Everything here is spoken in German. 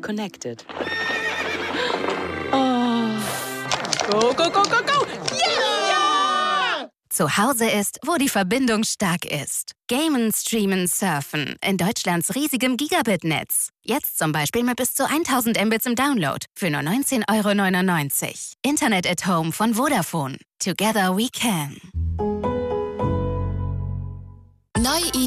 Connected. Oh. Go, go, go, go, go! Ja! Zu Hause ist, wo die Verbindung stark ist. Gamen, streamen, surfen. In Deutschlands riesigem Gigabit-Netz. Jetzt zum Beispiel mit bis zu 1000 Mbits im Download. Für nur 19,99 €. Internet at Home von Vodafone. Together we can.